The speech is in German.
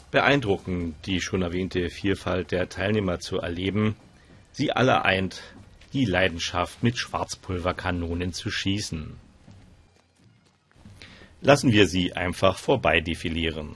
Beeindruckend, die schon erwähnte Vielfalt der Teilnehmer zu erleben. Sie alle eint die Leidenschaft, mit Schwarzpulverkanonen zu schießen. Lassen wir sie einfach vorbei defilieren.